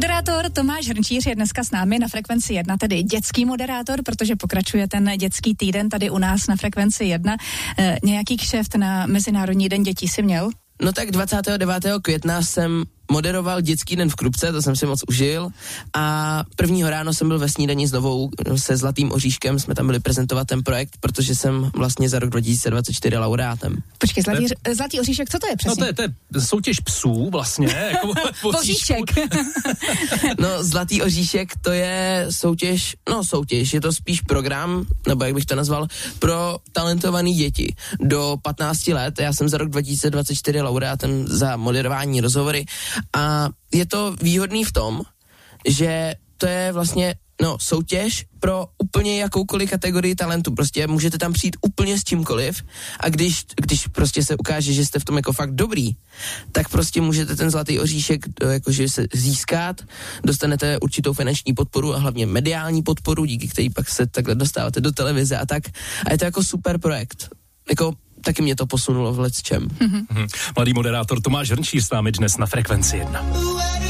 Moderátor Tomáš Hrnčíř je dneska s námi na Frekvenci 1, tedy dětský moderátor, protože pokračuje ten dětský týden tady u nás na Frekvenci 1. Nějaký kšeft na Mezinárodní den dětí si měl? No tak 29. května jsem moderoval dětský den v Krupce, to jsem si moc užil, a 1. ráno jsem byl ve snídani s Novou se Zlatým oříškem, jsme tam byli prezentovat ten projekt, protože jsem vlastně za rok 2024 laureátem. Počkej, Zlatý oříšek, co to je přesně? No to je soutěž psů vlastně. Jako Oříšek. No Zlatý oříšek to je soutěž, je to spíš program, nebo jak bych to nazval, pro talentované děti do 15 let. Já jsem za rok 2024 laureátem za moderování rozhovory a je to výhodný v tom, že to je vlastně soutěž pro úplně jakoukoliv kategorii talentu. Prostě můžete tam přijít úplně s čímkoliv a když prostě se ukáže, že jste v tom jako fakt dobrý, tak prostě můžete ten Zlatý oříšek jakože se získat, dostanete určitou finanční podporu a hlavně mediální podporu, díky který pak se takhle dostáváte do televize a tak. A je to jako super projekt. Jako taky mě to posunulo v lecčem. Mladý moderátor Tomáš Hrnčíř s námi dnes na Frekvenci 1.